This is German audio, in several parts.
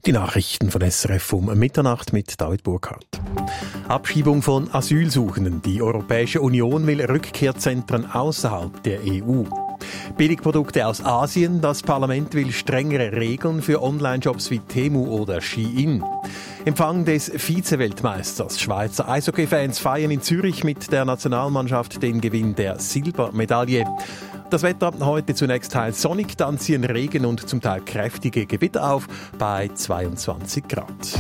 Die Nachrichten von SRF um Mitternacht mit David Burkhardt. Abschiebung von Asylsuchenden. Die Europäische Union will Rückkehrzentren außerhalb der EU. Billigprodukte aus Asien. Das Parlament will strengere Regeln für Online-Jobs wie Temu oder Shein. Empfang des Vize-Weltmeisters. Schweizer Eishockey-Fans feiern in Zürich mit der Nationalmannschaft den Gewinn der Silbermedaille. Das Wetter heute zunächst teils sonnig, dann ziehen Regen und zum Teil kräftige Gewitter auf bei 22 Grad.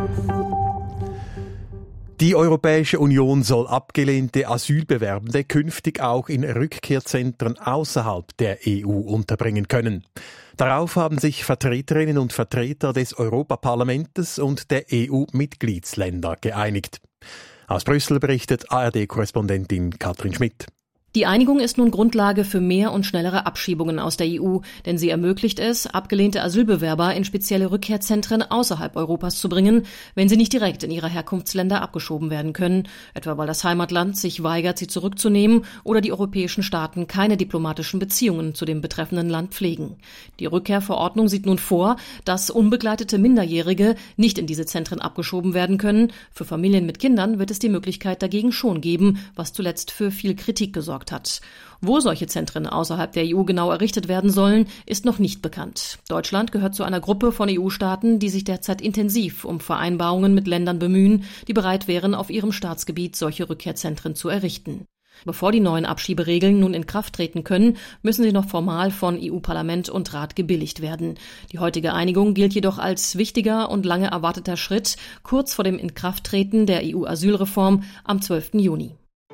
Die Europäische Union soll abgelehnte Asylbewerbende künftig auch in Rückkehrzentren außerhalb der EU unterbringen können. Darauf haben sich Vertreterinnen und Vertreter des Europaparlamentes und der EU-Mitgliedsländer geeinigt. Aus Brüssel berichtet ARD-Korrespondentin Katrin Schmidt. Die Einigung ist nun Grundlage für mehr und schnellere Abschiebungen aus der EU, denn sie ermöglicht es, abgelehnte Asylbewerber in spezielle Rückkehrzentren außerhalb Europas zu bringen, wenn sie nicht direkt in ihre Herkunftsländer abgeschoben werden können, etwa weil das Heimatland sich weigert, sie zurückzunehmen oder die europäischen Staaten keine diplomatischen Beziehungen zu dem betreffenden Land pflegen. Die Rückkehrverordnung sieht nun vor, dass unbegleitete Minderjährige nicht in diese Zentren abgeschoben werden können. Für Familien mit Kindern wird es die Möglichkeit dagegen schon geben, was zuletzt für viel Kritik gesorgt hat. Wo solche Zentren außerhalb der EU genau errichtet werden sollen, ist noch nicht bekannt. Deutschland gehört zu einer Gruppe von EU-Staaten, die sich derzeit intensiv um Vereinbarungen mit Ländern bemühen, die bereit wären, auf ihrem Staatsgebiet solche Rückkehrzentren zu errichten. Bevor die neuen Abschieberegeln nun in Kraft treten können, müssen sie noch formal von EU-Parlament und Rat gebilligt werden. Die heutige Einigung gilt jedoch als wichtiger und lange erwarteter Schritt kurz vor dem Inkrafttreten der EU-Asylreform am 12. Juni.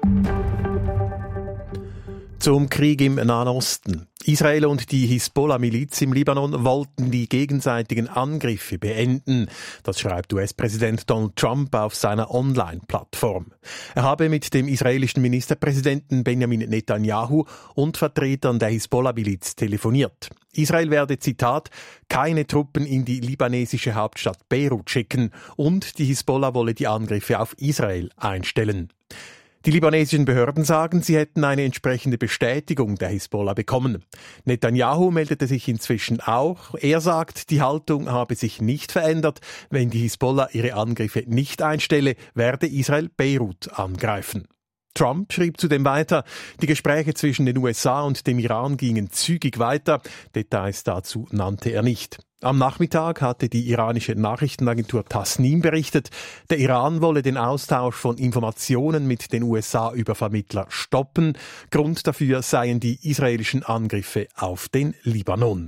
Zum Krieg im Nahen Osten. Israel und die Hisbollah-Miliz im Libanon wollten die gegenseitigen Angriffe beenden. Das schreibt US-Präsident Donald Trump auf seiner Online-Plattform. Er habe mit dem israelischen Ministerpräsidenten Benjamin Netanyahu und Vertretern der Hisbollah-Miliz telefoniert. Israel werde, Zitat, keine Truppen in die libanesische Hauptstadt Beirut schicken und die Hisbollah wolle die Angriffe auf Israel einstellen. Die libanesischen Behörden sagen, sie hätten eine entsprechende Bestätigung der Hisbollah bekommen. Netanyahu meldete sich inzwischen auch. Er sagt, die Haltung habe sich nicht verändert. Wenn die Hisbollah ihre Angriffe nicht einstelle, werde Israel Beirut angreifen. Trump schrieb zudem weiter, die Gespräche zwischen den USA und dem Iran gingen zügig weiter. Details dazu nannte er nicht. Am Nachmittag hatte die iranische Nachrichtenagentur Tasnim berichtet, der Iran wolle den Austausch von Informationen mit den USA über Vermittler stoppen. Grund dafür seien die israelischen Angriffe auf den Libanon.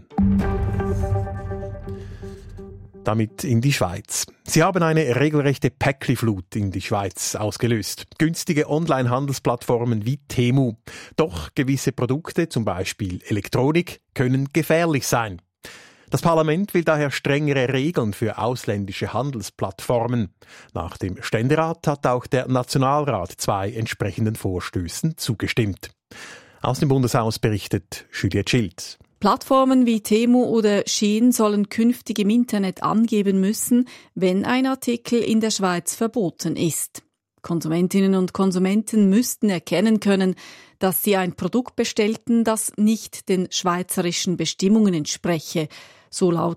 Damit in die Schweiz. Sie haben eine regelrechte Päckli-Flut in die Schweiz ausgelöst. Günstige Online-Handelsplattformen wie Temu. Doch gewisse Produkte, zum Beispiel Elektronik, können gefährlich sein. Das Parlament will daher strengere Regeln für ausländische Handelsplattformen. Nach dem Ständerat hat auch der Nationalrat 2 entsprechenden Vorstößen zugestimmt. Aus dem Bundeshaus berichtet Juliette Schild. Plattformen wie Temu oder Shein sollen künftig im Internet angeben müssen, wenn ein Artikel in der Schweiz verboten ist. Konsumentinnen und Konsumenten müssten erkennen können, dass sie ein Produkt bestellten, das nicht den schweizerischen Bestimmungen entspreche. So lautet